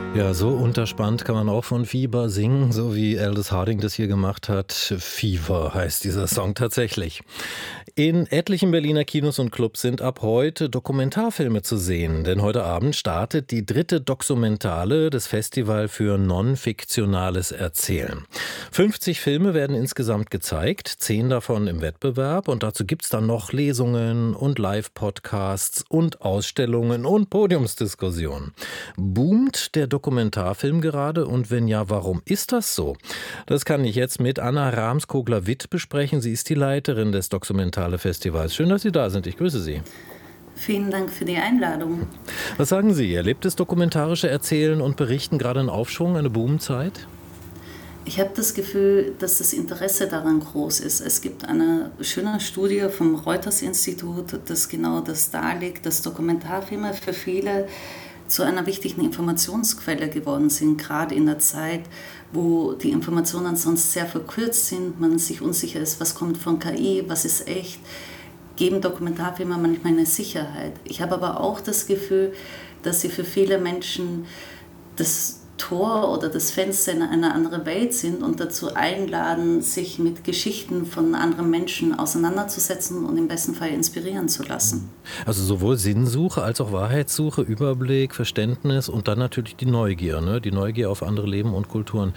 Ja, so unterspannt kann man auch von Fieber singen, so wie Aldous Harding das hier gemacht hat. Fever heißt dieser Song tatsächlich. In etlichen Berliner Kinos und Clubs sind ab heute Dokumentarfilme zu sehen, denn heute Abend startet die 3. Dokumentale des Festival für non-fiktionales Erzählen. 50 Filme werden insgesamt gezeigt, 10 davon im Wettbewerb, und dazu gibt's dann noch Lesungen und Live-Podcasts und Ausstellungen und Podiumsdiskussionen. Boomt der Dokumentarfilm gerade, und wenn ja, warum ist das so? Das kann ich jetzt mit Anna Ramskogler-Witt besprechen. Sie ist die Leiterin des Dokumentale-Festivals. Schön, dass Sie da sind. Ich grüße Sie. Vielen Dank für die Einladung. Was sagen Sie? Erlebt das dokumentarische Erzählen und Berichten gerade einen Aufschwung, eine Boomzeit? Ich habe das Gefühl, dass das Interesse daran groß ist. Es gibt eine schöne Studie vom Reuters-Institut, das genau das darlegt, dass Dokumentarfilme für viele zu einer wichtigen Informationsquelle geworden sind, gerade in der Zeit, wo die Informationen sonst sehr verkürzt sind, man sich unsicher ist, was kommt von KI, was ist echt, geben Dokumentarfilme manchmal eine Sicherheit. Ich habe aber auch das Gefühl, dass sie für viele Menschen das Tor oder das Fenster in eine andere Welt sind und dazu einladen, sich mit Geschichten von anderen Menschen auseinanderzusetzen und im besten Fall inspirieren zu lassen. Also sowohl Sinnsuche als auch Wahrheitssuche, Überblick, Verständnis und dann natürlich die Neugier, ne? Die Neugier auf andere Leben und Kulturen.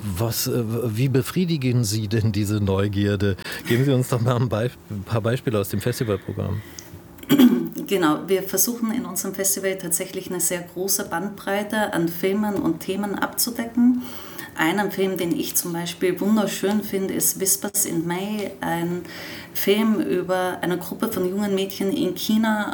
Wie befriedigen Sie denn diese Neugierde? Geben Sie uns doch mal ein paar Beispiele aus dem Festivalprogramm. Genau, wir versuchen in unserem Festival tatsächlich eine sehr große Bandbreite an Filmen und Themen abzudecken. Einen Film, den ich zum Beispiel wunderschön finde, ist Whispers in May, ein Film über eine Gruppe von jungen Mädchen in China,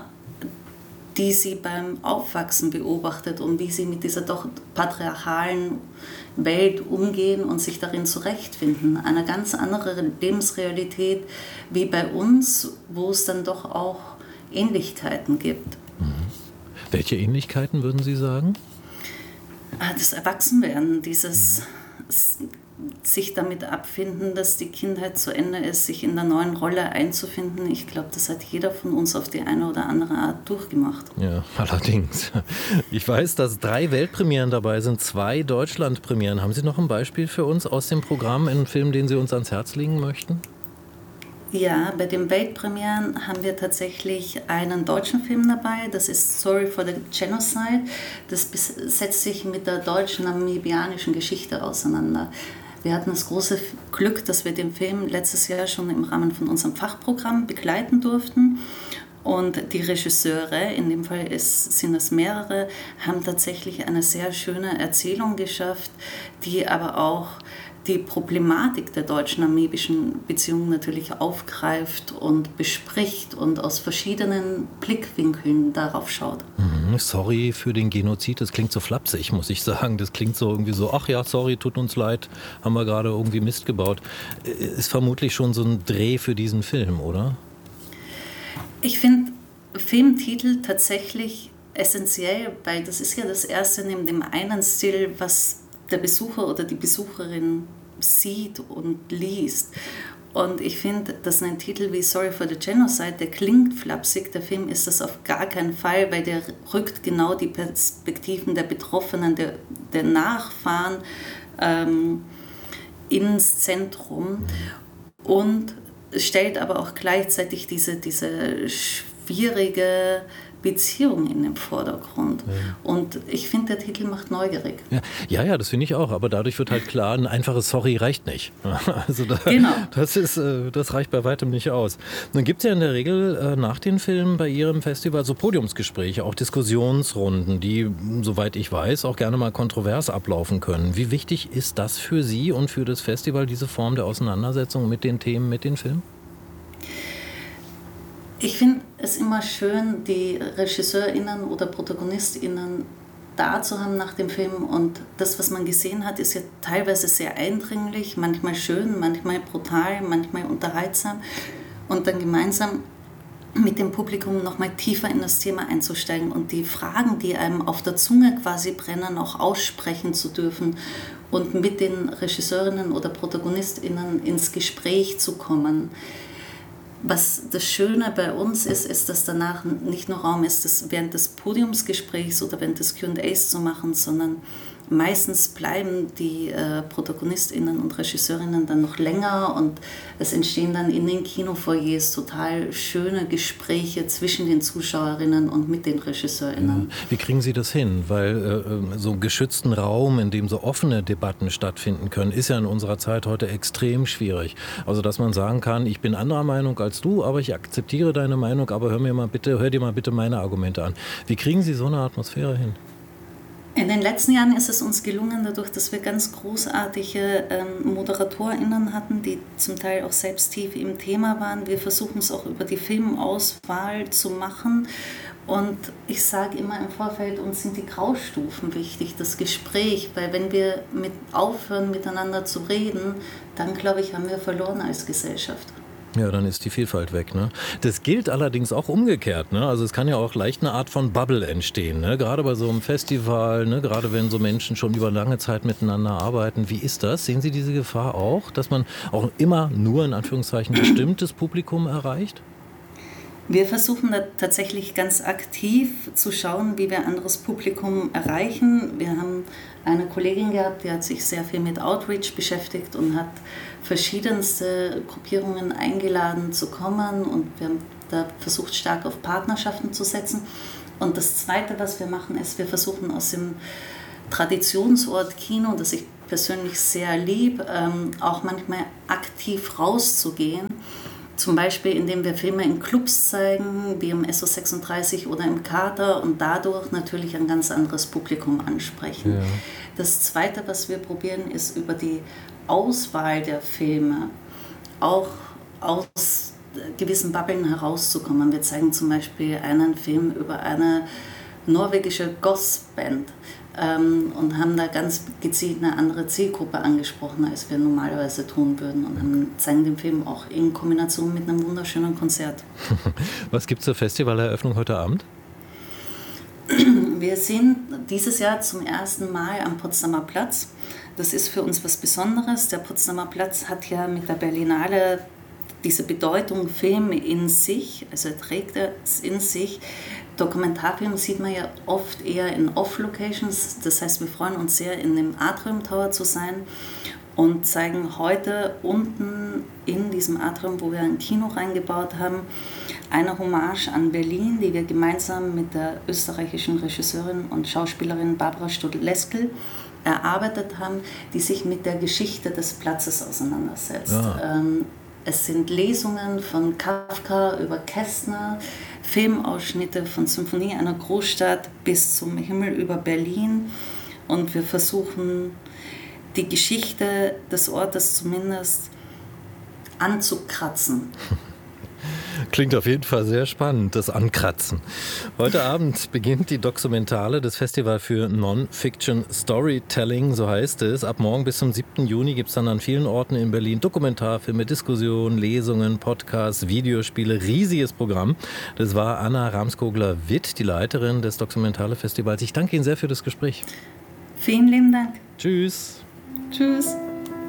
die sie beim Aufwachsen beobachtet und wie sie mit dieser doch patriarchalen Welt umgehen und sich darin zurechtfinden. Eine ganz andere Lebensrealität wie bei uns, wo es dann doch auch Ähnlichkeiten gibt. Welche Ähnlichkeiten würden Sie sagen? Das Erwachsenwerden, dieses sich damit abfinden, dass die Kindheit zu Ende ist, sich in der neuen Rolle einzufinden. Ich glaube, das hat jeder von uns auf die eine oder andere Art durchgemacht. Ja, allerdings. Ich weiß, dass 3 Weltpremieren dabei sind, 2 Deutschlandpremieren. Haben Sie noch ein Beispiel für uns aus dem Programm, einen Film, den Sie uns ans Herz legen möchten? Ja, bei den Weltpremieren haben wir tatsächlich einen deutschen Film dabei, das ist Sorry for the Genocide. Das setzt sich mit der deutsch-namibianischen Geschichte auseinander. Wir hatten das große Glück, dass wir den Film letztes Jahr schon im Rahmen von unserem Fachprogramm begleiten durften. Und die Regisseure, in dem Fall sind es mehrere, haben tatsächlich eine sehr schöne Erzählung geschafft, die aber auch die Problematik der deutsch-namibischen Beziehungen natürlich aufgreift und bespricht und aus verschiedenen Blickwinkeln darauf schaut. Sorry für den Genozid, das klingt so flapsig, muss ich sagen. Das klingt so irgendwie so, ach ja, sorry, tut uns leid, haben wir gerade irgendwie Mist gebaut. Ist vermutlich schon so ein Dreh für diesen Film, oder? Ich finde Filmtitel tatsächlich essentiell, weil das ist ja das Erste neben dem einen Stil, was der Besucher oder die Besucherin sieht und liest. Und ich finde, dass ein Titel wie Sorry for the Genocide, der klingt flapsig, der Film ist das auf gar keinen Fall, weil der rückt genau die Perspektiven der Betroffenen, der Nachfahren ins Zentrum und stellt aber auch gleichzeitig diese schwierige Beziehung in den Vordergrund. Ja. Und ich finde, der Titel macht neugierig. Ja, das finde ich auch. Aber dadurch wird halt klar, ein einfaches Sorry reicht nicht. Also genau. Das reicht bei weitem nicht aus. Dann gibt es ja in der Regel nach den Filmen bei Ihrem Festival so Podiumsgespräche, auch Diskussionsrunden, die, soweit ich weiß, auch gerne mal kontrovers ablaufen können. Wie wichtig ist das für Sie und für das Festival, diese Form der Auseinandersetzung mit den Themen, mit den Filmen? Ich finde es immer schön, die RegisseurInnen oder ProtagonistInnen da zu haben nach dem Film. Und das, was man gesehen hat, ist ja teilweise sehr eindringlich, manchmal schön, manchmal brutal, manchmal unterhaltsam. Und dann gemeinsam mit dem Publikum nochmal tiefer in das Thema einzusteigen und die Fragen, die einem auf der Zunge quasi brennen, auch aussprechen zu dürfen und mit den RegisseurInnen oder ProtagonistInnen ins Gespräch zu kommen. Was das Schöne bei uns ist, dass danach nicht nur Raum ist, das während des Podiumsgesprächs oder während des Q&As zu machen, sondern meistens bleiben die ProtagonistInnen und Regisseurinnen dann noch länger und es entstehen dann in den Kinofoyers total schöne Gespräche zwischen den Zuschauerinnen und mit den RegisseurInnen. Ja. Wie kriegen Sie das hin? Weil so einen geschützten Raum, in dem so offene Debatten stattfinden können, ist ja in unserer Zeit heute extrem schwierig. Also dass man sagen kann, ich bin anderer Meinung als du, aber ich akzeptiere deine Meinung, aber hör dir mal bitte meine Argumente an. Wie kriegen Sie so eine Atmosphäre hin? In den letzten Jahren ist es uns gelungen, dadurch, dass wir ganz großartige ModeratorInnen hatten, die zum Teil auch selbst tief im Thema waren. Wir versuchen es auch über die Filmauswahl zu machen. Und ich sage immer im Vorfeld, uns sind die Graustufen wichtig, das Gespräch, weil wenn wir aufhören, miteinander zu reden, dann, glaube ich, haben wir verloren als Gesellschaft. Ja, dann ist die Vielfalt weg. Ne? Das gilt allerdings auch umgekehrt. Ne? Also es kann ja auch leicht eine Art von Bubble entstehen. Ne? Gerade bei so einem Festival, ne? Gerade wenn so Menschen schon über lange Zeit miteinander arbeiten. Wie ist das? Sehen Sie diese Gefahr auch, dass man auch immer nur in Anführungszeichen bestimmtes Publikum erreicht? Wir versuchen da tatsächlich ganz aktiv zu schauen, wie wir anderes Publikum erreichen. Wir haben eine Kollegin gehabt, die hat sich sehr viel mit Outreach beschäftigt und hat verschiedenste Gruppierungen eingeladen zu kommen und wir haben da versucht, stark auf Partnerschaften zu setzen. Und das Zweite, was wir machen, ist, wir versuchen aus dem Traditionsort Kino, das ich persönlich sehr liebe, auch manchmal aktiv rauszugehen. Zum Beispiel, indem wir Filme in Clubs zeigen, wie im SO36 oder im Kater und dadurch natürlich ein ganz anderes Publikum ansprechen. Ja. Das Zweite, was wir probieren, ist über die Auswahl der Filme auch aus gewissen Bubbeln herauszukommen. Wir zeigen zum Beispiel einen Film über eine norwegische Goth-Band und haben da ganz gezielt eine andere Zielgruppe angesprochen, als wir normalerweise tun würden und zeigen den Film auch in Kombination mit einem wunderschönen Konzert. Was gibt es zur Festivaleröffnung heute Abend? Wir sind dieses Jahr zum ersten Mal am Potsdamer Platz. Das ist für uns was Besonderes. Der Potsdamer Platz hat ja mit der Berlinale diese Bedeutung Film in sich, also er trägt es in sich. Dokumentarfilm sieht man ja oft eher in Off-Locations, das heißt, wir freuen uns sehr, in dem Atrium Tower zu sein und zeigen heute unten in diesem Atrium, wo wir ein Kino reingebaut haben, eine Hommage an Berlin, die wir gemeinsam mit der österreichischen Regisseurin und Schauspielerin Barbara Studleskel erarbeitet haben, die sich mit der Geschichte des Platzes auseinandersetzt. Ja. Es sind Lesungen von Kafka über Kästner, Filmausschnitte von Symphonie einer Großstadt bis zum Himmel über Berlin. Und wir versuchen, die Geschichte des Ortes zumindest anzukratzen. Klingt auf jeden Fall sehr spannend, das Ankratzen. Heute Abend beginnt die Dokumentale des Festival für Non-Fiction Storytelling, so heißt es. Ab morgen bis zum 7. Juni gibt es dann an vielen Orten in Berlin Dokumentarfilme, Diskussionen, Lesungen, Podcasts, Videospiele, riesiges Programm. Das war Anna Ramskogler-Witt, die Leiterin des Dokumentale Festivals. Ich danke Ihnen sehr für das Gespräch. Vielen lieben Dank. Tschüss. Tschüss.